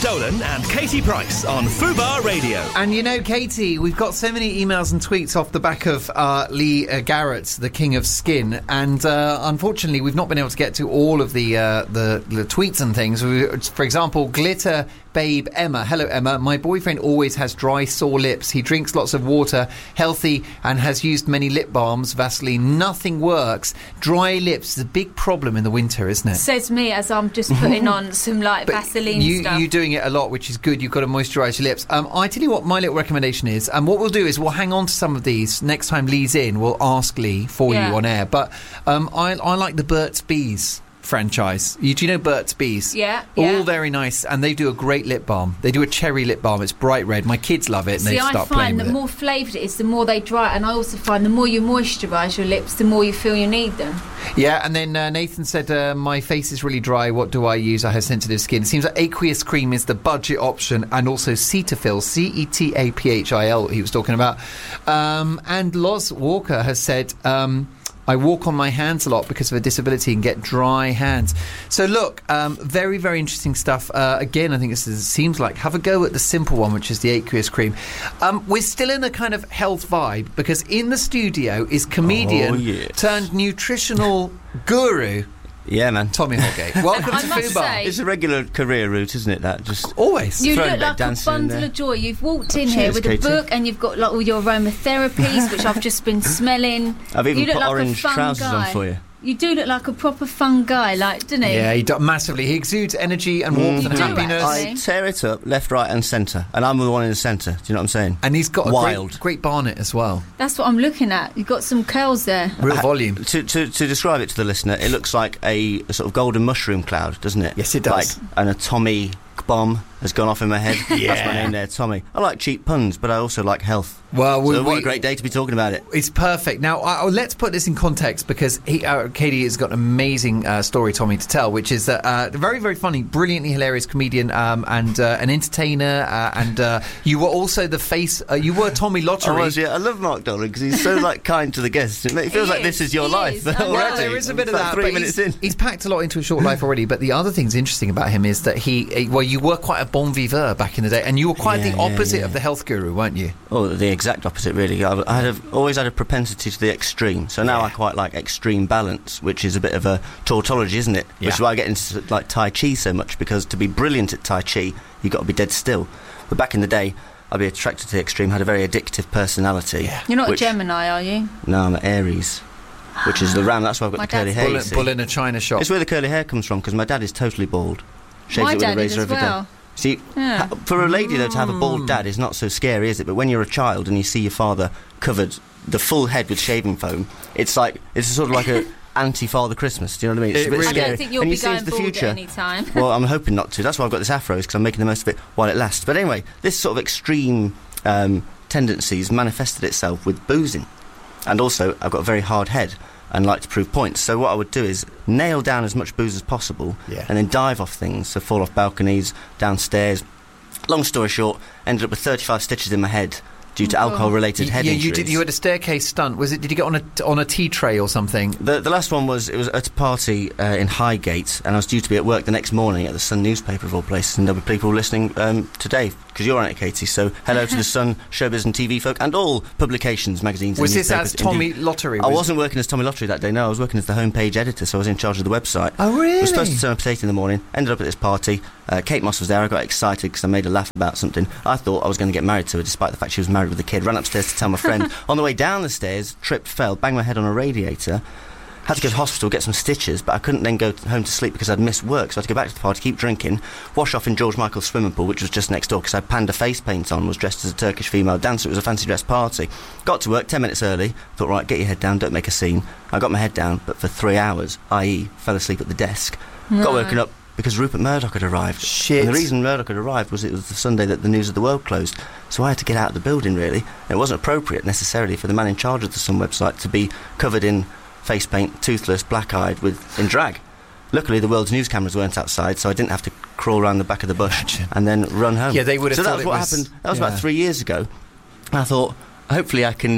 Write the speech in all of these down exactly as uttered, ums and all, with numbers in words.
Dolan and Katie Price on Fubar Radio. And you know, Katie, we've got so many emails and tweets off the back of uh, Lee uh, Garrett, the King of Skin, and uh, unfortunately we've not been able to get to all of the uh, the, the tweets and things. We, for example, Glitter Babe Emma. Hello, Emma. My boyfriend always has dry, sore lips. He drinks lots of water, healthy, and has used many lip balms, Vaseline. Nothing works. Dry lips is a big problem in the winter, isn't it? Says me as I'm just putting on some like But Vaseline you, stuff. You're doing it a lot, which is good. You've got to moisturise your lips. Um, I tell you what, my little recommendation is, and what we'll do is we'll hang on to some of these. Next time Lee's in, we'll ask Lee for Yeah. you on air. But um, I, I like the Burt's Bees franchise. You, do you know Burt's Bees? Yeah, All yeah. very nice, and they do a great lip balm. They do a cherry lip balm. It's bright red. My kids love it, and See, they I start playing find with the it. more flavoured it is, the more they dry, and I also find the more you moisturise your lips, the more you feel you need them. Yeah, and then uh, Nathan said, uh, my face is really dry. What do I use? I have sensitive skin. It seems like aqueous cream is the budget option, and also Cetaphil, C E T A P H I L, he was talking about. Um, and Loz Walker has said, um, I walk on my hands a lot because of a disability and get dry hands. So look, um, very, very interesting stuff. Uh, again, I think this is, seems like, have a go at the simple one, which is the aqueous cream. Um, we're still in a kind of health vibe because in the studio is comedian Oh, yes. turned nutritional guru, Yeah, man. Tommy Holgate. Welcome I to must Fubar. say- It's a regular career route, isn't it? That just Always. You Throwing a look bit of like a dancing in bundle there. of joy. You've walked in Cheers, here with Katie. a book, and you've got like all your aromatherapies, which I've just been smelling. I've even you look put like orange a fun trousers on guy. for you. You do look like a proper fun guy, like, doesn't he? Yeah, he does massively. He exudes energy and warmth You and do, happiness. actually. I tear it up left, right, and centre, and I'm the one in the centre. Do you know what I'm saying? And he's got a Wild. great, great barnet as well. That's what I'm looking at. You've got some curls there. Real Ha- volume. To, to, to describe it to the listener, it looks like a, a sort of golden mushroom cloud, doesn't it? Yes, it does. Like an atomic bomb has gone off in my head. Yeah. That's my name there, Tommy. I like cheap puns, but I also like health. Well, we, So what we- a great day to be talking about it. It's perfect. Now, uh, let's put this in context because he, uh, Katie has got an amazing uh, story, Tommy, to tell, which is that uh, very, very funny, brilliantly hilarious comedian um, and uh, an entertainer. Uh, and uh, you were also the face. Uh, you were Tommy Lottery. I was, yeah. I love Mark Dolan because he's so like kind to the guests. It, it feels He like this is, is your he life is. I know. already. Well, there is a bit It's of like that. Three but minutes he's, in. he's packed a lot into a short life already. But the other thing's interesting about him is that he, he well, you were quite a bon viveur back in the day, and you were quite Yeah, the yeah, opposite yeah. of the health guru, weren't you? Oh, the exact opposite, really. I, I had a, always had a propensity to the extreme. So now Yeah. I quite like extreme balance, which is a bit of a tautology, isn't it? Yeah. Which is why I get into like Tai Chi so much, because to be brilliant at Tai Chi, you've got to be dead still. But back in the day, I'd be attracted to the extreme, had a very addictive personality. Yeah. You're not which- a Gemini, are you? No, I'm an Aries, which is the ram. That's why I've got My the curly dad's hair. Bull, you see. bull in a china shop. It's where the curly hair comes from, because my dad is totally bald. Shaves My it with dad a is razor as every day. well. See, Yeah. ha- for a lady, though, to have a bald dad is not so scary, is it? But when you're a child and you see your father covered the full head with shaving foam, it's like, it's sort of like a anti-Father Christmas, do you know what I mean? It's It a bit really- I scary. don't think you'll and be you see going into the bald future. at any time. Well, I'm hoping not to. That's why I've got this afro, because I'm making the most of it while it lasts. But anyway, this sort of extreme um, tendencies manifested itself with boozing. And also, I've got a very hard head and like to prove points. So what I would do is nail down as much booze as possible, Yeah. and then dive off things. So fall off balconies, downstairs. Long story short, ended up with thirty-five stitches in my head due to Oh. alcohol-related head yeah, injuries. you did. You had a staircase stunt. Was it? Did you get on a on a tea tray or something? The, the last one was, it was at a party uh, in Highgate, and I was due to be at work the next morning at the Sun newspaper of all places, and there'll be people listening um, today, because you're on it, Katie, so hello to the Sun, Showbiz and T V folk, and all publications, magazines Was and this as newspapers. Tommy Indeed. Lottery? I Was- wasn't working as Tommy Lottery that day, no, I was working as the homepage editor, so I was in charge of the website. Oh, really? I was supposed to turn up at eight in the morning, ended up at this party. Uh, Kate Moss was there. I got excited because I made her laugh about something. I thought I was going to get married to her, despite the fact she was married with a kid. Ran upstairs to tell my friend. On the way down the stairs, tripped, fell, banged my head on a radiator. Had to go to hospital, get some stitches, but I couldn't then go t- home to sleep because I'd missed work, so I had to go back to the party, keep drinking, wash off in George Michael's swimming pool, which was just next door, because I had panda face paint on, was dressed as a Turkish female dancer. It was a fancy dress party. Got to work ten minutes early, thought, right, get your head down, don't make a scene. I got my head down, but for three hours, that is fell asleep at the desk. Got Right. woken up because Rupert Murdoch had arrived. Shit. And the reason Murdoch had arrived was it was the Sunday that the News of the World closed. So I had to get out of the building, really. And it wasn't appropriate, necessarily, for the man in charge of the Sun website to be covered in face paint, toothless, black-eyed, with in drag. Luckily, the world's news cameras weren't outside, so I didn't have to crawl around the back of the bush Imagine. and then run home. Yeah, they would have So thought that was it what was- happened. That was yeah. about three years ago. And I thought, hopefully I can uh,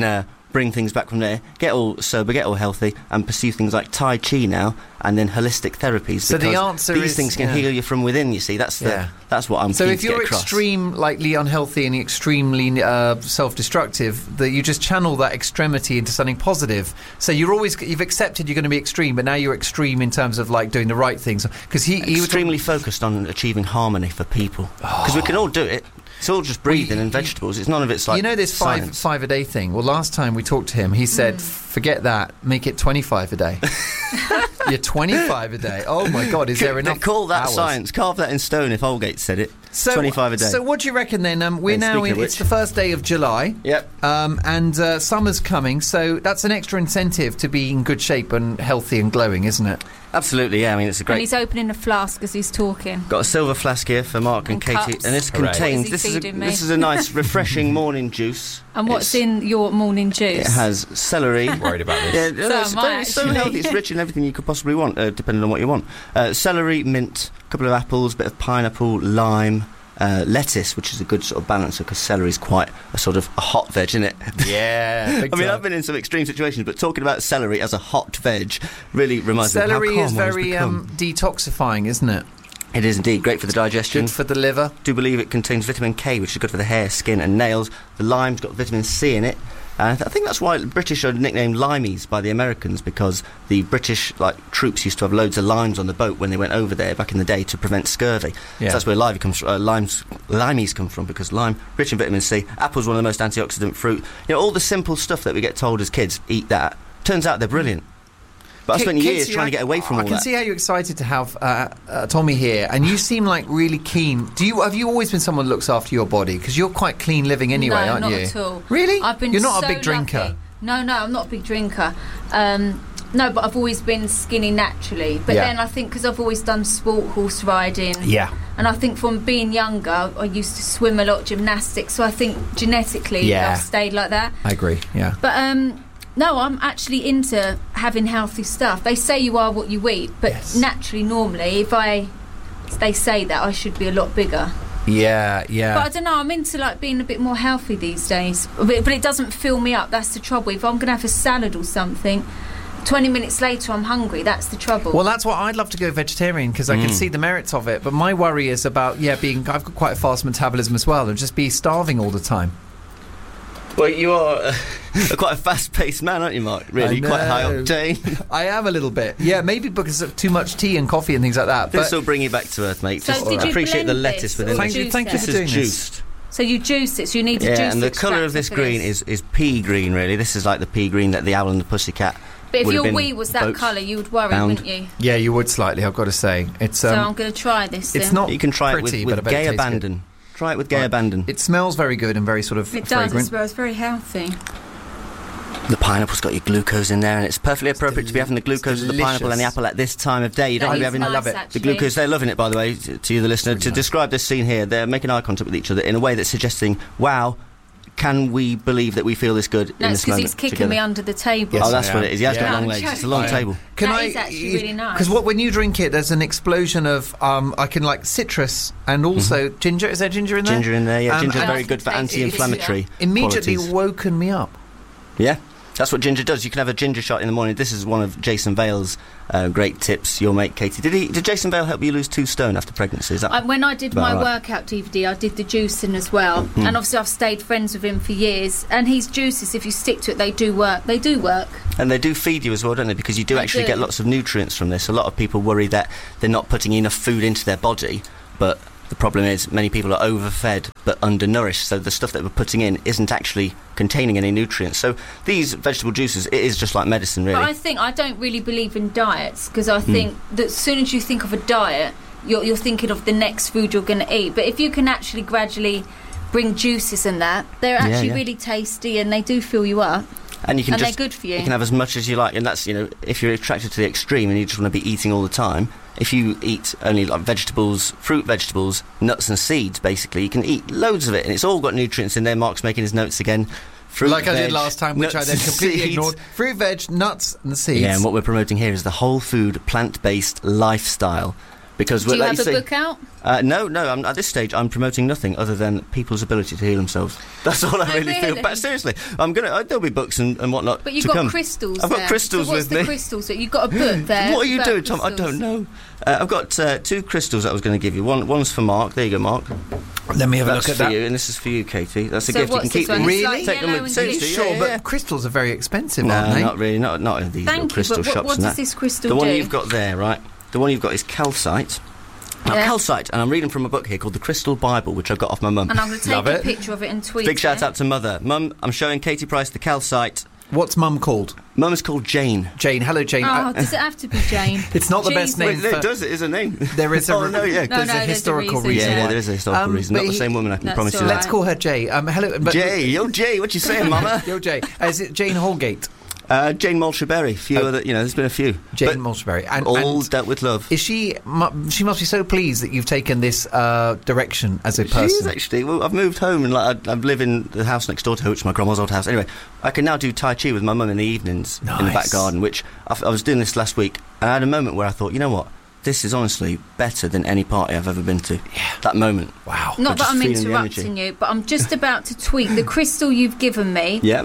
bring things back from there, get all sober, get all healthy, and pursue things like Tai Chi now, and then holistic therapies. So the answer these is, things can yeah. heal you from within. You see, that's the Yeah. that's what I'm. So keen if to you're get across. extremely unhealthy and extremely uh, self-destructive, that you just channel that extremity into something positive. So you're always you've accepted you're going to be extreme, but now you're extreme in terms of like doing the right things. Because he, he was extremely focused on achieving harmony for people. Because we can all do it. It's all just breathing Well, and vegetables. It's none of it's like you know this five science. five a day thing. Well, last time we talked to him, he said, Mm. "Forget that. Make it twenty-five a day." You're twenty-five a day. Oh my God! Is there They enough? call that hours? science. Carve that in stone. If Holgate said it. So, twenty-five a day. So what do you reckon then? Um, we're And now speaking in. of It's which- the first day of July. Yep. Um, and uh, summer's coming, so that's an extra incentive to be in good shape and healthy and glowing, isn't it? Absolutely. Yeah. I mean, it's a And great. he's opening a flask as he's talking. Got a silver flask here for Mark and, And Katie, cups. and this Hooray. contains. What is he This is a, feeding me? this is a nice, refreshing morning juice. And what's It's- in your morning juice? It has celery. Worried about this. Yeah, So it's, am I, very- it's so actually. healthy. It's rich in everything you could possibly want, uh, depending on what you want. Uh, celery, mint, a couple of apples, bit of pineapple, lime, uh, lettuce, which is a good sort of balancer because celery is quite a sort of a hot veg, isn't it? Yeah. I mean, I've been in some extreme situations, but talking about celery as a hot veg really reminds Celery me of is how calm very one has um, detoxifying, isn't it? become. It is indeed great for the digestion. Good for the liver. Do believe it contains vitamin K, which is good for the hair, skin, and nails. The lime's got vitamin C in it. And I, th- I think that's why the British are nicknamed limeys by the Americans, because the British like troops used to have loads of limes on the boat when they went over there back in the day to prevent scurvy. Yeah. So that's where lime comes, uh, limes, limeys come from, because lime rich in vitamin C. Apple's one of the most antioxidant fruit. You know, all the simple stuff that we get told as kids, eat that. Turns out they're brilliant. But I Ka- spent years Katie, trying I- to get away from I all can that. see how you're excited to have uh, uh, Tommy here, and you seem like really keen. Do you have you always been someone who looks after your body? Because you're quite clean living anyway, no, aren't not you? at all. Really? I've been You're not so a big drinker. lucky. No, no, I'm not a big drinker. Um, no, but I've always been skinny naturally. But Yeah. then I think because I've always done sport, horse riding. Yeah. And I think from being younger, I used to swim a lot, gymnastics. So I think genetically, Yeah. I've stayed like that. I agree. Yeah. But um, no, I'm actually into having healthy stuff. They say you are what you eat, but Yes. naturally, normally, if I, they say that I should be a lot bigger. Yeah. Yeah. But I don't know, I'm into like being a bit more healthy these days. But, but it doesn't fill me up, that's the trouble. If I'm going to have a salad or something, twenty minutes later I'm hungry, that's the trouble. Well, that's why I'd love to go vegetarian, because I can see the merits of it. But my worry is about, yeah, being. I've got quite a fast metabolism as well, and just be starving all the time. Well, you are uh, quite a fast-paced man, aren't you, Mark? Really, I quite high know. octane. I am a little bit. Yeah, maybe because of too much tea and coffee and things like that. This But will bring you back to earth, mate. So Just did you appreciate the blend lettuce this within or thank this. you, juice thank you it? for This doing is this. juiced. So you juice it, so you need a juice Yeah, and the colour extractor of this for green this. is, is pea green, really. This is like the pea green that the owl and the pussycat But if would have your been wee was that both colour, you would worry, bound. wouldn't you? Yeah, you would slightly. I've got to say, it's um, so I'm going to try this it's then. not. You can try pretty, it but with, I with bet it gay tastes good. abandon. Try it with gay Right. abandon. It smells very good and very sort of It does, fragrant. it smells very healthy. The pineapple's got your glucose in there, and it's perfectly appropriate to be having the glucose of the pineapple and the delicious. apple at this time of day. You don't That want to be is having nice, love it. The actually. the glucose. They're loving it, by the way, to, to you, the listener. really to nice. describe this scene here, they're making eye contact with each other in a way that's suggesting, wow, can we believe that we feel this good No, in it's this because moment he's kicking together? me under the table. Yes, Oh, that's I what am. it is. He has Yeah. got long I'm legs. It's a joking. long I am. table. Can That I? is actually really nice. Because what when you drink it, there's an explosion of um, I can like citrus and also ginger. Is there ginger in there? Mm-hmm. Ginger in there, yeah. Um, Ginger's and very good for It is, anti-inflammatory Immediately qualities. woken me up. Yeah, that's what ginger does. You can have a ginger shot in the morning. This is one of Jason Vale's uh, great tips. Your mate Katie, did he? Did Jason Vale help you lose two stone after pregnancy? Is that I, when I did about my right? workout D V D, I did the juicing as well. Hmm. And obviously I've stayed friends with him for years. And his juices, if you stick to it, they do work. They do work. And they do feed you as well, don't they? Because you do They actually do. get lots of nutrients from this. A lot of people worry that they're not putting enough food into their body, but the problem is many people are overfed but undernourished, so the stuff that we're putting in isn't actually containing any nutrients. So these vegetable juices, it is just like medicine, really. But I think I don't really believe in diets because Hmm. I think that as soon as you think of a diet, you're, you're thinking of the next food you're going to eat. But if you can actually gradually bring juices and that, they're Yeah, actually yeah. really tasty and they do fill you up. And you can And just they're good for you. You can have as much as you like, and that's, you know, if you're attracted to the extreme and you just want to be eating all the time. If you eat only like vegetables, fruit vegetables, nuts and seeds, basically, you can eat loads of it, and it's all got nutrients in there. Mark's making his notes again. Fruit, like I did veg, last time, which I nuts then and completely seeds. ignored. Fruit, veg, nuts, and seeds. Yeah, and what we're promoting here is the whole food, plant-based lifestyle, Because Do you like have you a say, book out? Uh, no, no. I'm, at this stage, I'm promoting nothing other than people's ability to heal themselves. That's all I Oh, really, really? feel. But seriously, I'm gonna. Uh, there'll be books and, and whatnot. But you've to got come. crystals. I've got there. crystals so what's with the me. crystals? So you've got a book there. What are you about doing, Tom? I crystals. don't know. Uh, I've got uh, two crystals that I was going to give you. One, one's for Mark. There you go, Mark. Let me have That's a look for at that. you, and this is for you, Katie. That's a So gift. You what's can this keep one? them. It's Really? like Take them yellow with. and Seriously, glitter. Sure, yeah, but yeah. crystals are very expensive, No, aren't they? not really. Not not in these Thank little you, crystal but what- shops what and does that. this crystal The one do? you've got there, right? The one you've got is calcite. Now, Yeah. calcite, and I'm reading from a book here called The Crystal Bible, which I got off my mum. And I'm going to take Love a it. picture of it and tweet Big shout it. out to Mother. Mum, I'm showing Katie Price the calcite. What's Mum called? Mum is called Jane. Jane. Hello, Jane. Oh, Uh, does it have to be Jane? It's not the best Jesus. name. Wait, no, for- it does. It is a name. There is a oh, no, yeah. No, there's no, a there's a historical reason. reason. Yeah, why. there is a historical Um, reason. but Not the he- same woman, I can That's promise you all that. Let's call her Jay. Um, hello, but Jay, yo, Jay, what you saying, Mama? Yo, Jay. Uh, is it Jane Holgate? Uh, Jane Malshaberry. Few Oh. other, you know, there's been a few. Jane But Malshaberry. And, all and dealt with love. is she? Mu- she must be so pleased that you've taken this uh, direction as a She is person. actually. Well, I've moved home and like I, I live in the house next door to her, which is my grandma's old house. Anyway, I can now do Tai Chi with my mum in the evenings in the back Nice. garden, which I, I was doing this last week, and I had a moment where I thought, you know what, this is honestly better than any party I've ever been to. Yeah. That moment. Wow. Not I'm that just I'm feeling the interrupting you, but I'm just about to tweet the crystal you've given me. Yeah.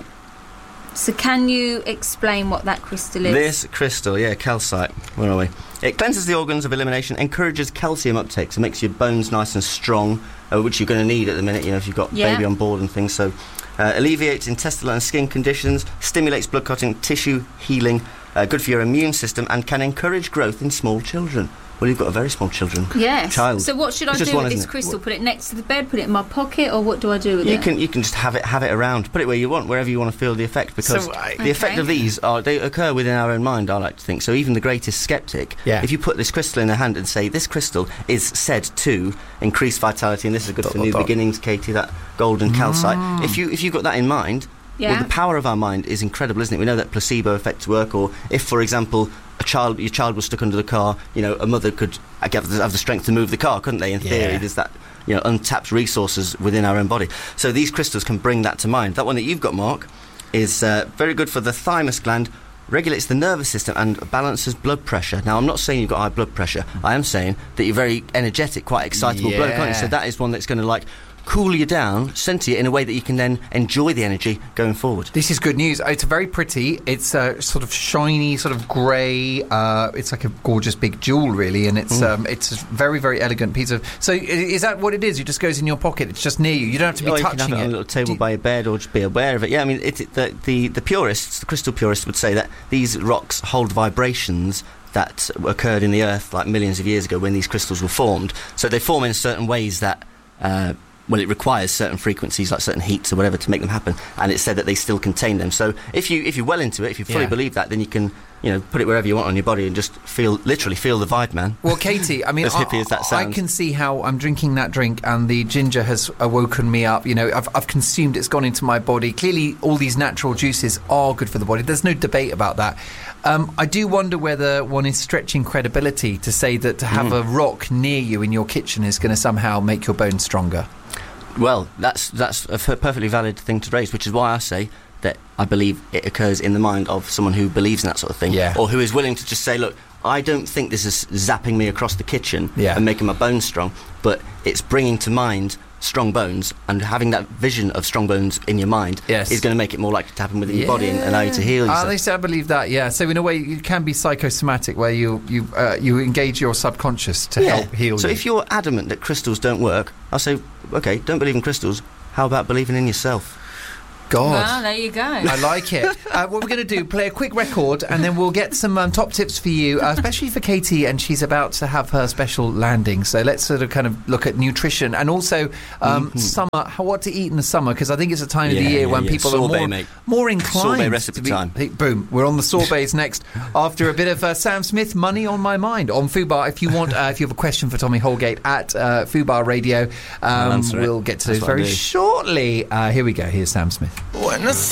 So can you explain what that crystal is? This crystal, yeah, calcite. Where are we? It cleanses the organs of elimination, encourages calcium uptake, so it makes your bones nice and strong, uh, which you're going to need at the minute, you know, if you've got Yeah. baby on board and things. So, uh, alleviates intestinal and skin conditions, stimulates blood clotting, tissue healing, uh, good for your immune system, and can encourage growth in small children. Well, you've got a very small children. Yes. Child. So what should I It's just do one, with isn't this it? crystal? Put it next to the bed? Put it in my pocket? Or what do I do with You it? can you can just have it have it around. Put it where you want, wherever you want to feel the effect. Because So, I- the effect Okay. of these are they occur within our own mind. I like to think so. Even the greatest skeptic, Yeah. if you put this crystal in their hand and say this crystal is said to increase vitality, and this is good for Dot, new dot, dot. beginnings, Katie. That golden calcite. Mm. If you if you've got that in mind. Yeah. Well, the power of our mind is incredible, isn't it? We know that placebo effects work, or if, for example, a child, your child was stuck under the car, you know, a mother could uh, have the have the strength to move the car, couldn't they? In theory, Yeah. there's that, you know, untapped resources within our own body. So these crystals can bring that to mind. That one that you've got, Mark, is uh, very good for the thymus gland, regulates the nervous system and balances blood pressure. Now, I'm not saying you've got high blood pressure. I am saying that you're very energetic, quite excitable bloke, aren't you? Yeah. So that is one that's going to, like, cool you down, center you in a way that you can then enjoy the energy going forward. This is good news. It's very pretty. It's a sort of shiny, sort of grey. Uh, it's like a gorgeous big jewel, really, and it's um, it's a very, very elegant piece of. So, i- is that what it is? It just goes in your pocket. It's just near you. You don't have to be Or you touching can have it on a little table Do you- by your bed, or just be aware of it. Yeah, I mean, it, it, the, the the purists, the crystal purists, would say that these rocks hold vibrations that occurred in the earth like millions of years ago when these crystals were formed. So they form in certain ways that. Uh, well, it requires certain frequencies, like certain heats or whatever, to make them happen. And it's said that they still contain them. So if you if you're well into it, if you fully Yeah. believe that, then you can, you know, put it wherever you want on your body and just feel, literally feel the vibe, man. Well, Katie, I mean, As I, hippie as that I sounds. can see how I'm drinking that drink and the ginger has awoken me up. You know, I've, I've consumed, it's gone into my body. Clearly, all these natural juices are good for the body. There's no debate about that. Um, I do wonder whether one is stretching credibility to say that to have Mm. a rock near you in your kitchen is going to somehow make your bones stronger. Well, that's that's a f- perfectly valid thing to raise, which is why I say that I believe it occurs in the mind of someone who believes in that sort of thing, Yeah. or who is willing to just say, look, I don't think this is zapping me across the kitchen Yeah. and making my bones strong, but it's bringing to mind strong bones, and having that vision of strong bones in your mind Yes. is going to make it more likely to happen within your body and allow you to heal Uh, yourself. they say I believe that, yeah. So in a way, it can be psychosomatic, where you you uh, you engage your subconscious to Yeah. help heal So you. if you're adamant that crystals don't work, I'll say, okay, don't believe in crystals. How about believing in yourself? God. Well, there you go. I like it. Uh, what we're going to do, play a quick record, and then we'll get some um, top tips for you, uh, especially for Katie, and she's about to have her special landing. So let's sort of kind of look at nutrition and also um, Mhm. summer, how, what to eat in the summer, because I think it's a time of Yeah, the year yeah, when yeah. people Sorbet, are more, mate. more inclined. Sorbet recipe to be, time. Hey, boom, we're on the sorbets next after a bit of uh, Sam Smith, Money on My Mind on Fubar. If you want, uh, if you have a question for Tommy Holgate at uh, Fubar Radio, I'll um, answer it. we'll get to That's those what I very do. shortly. Uh, here we go. Here's Sam Smith. When the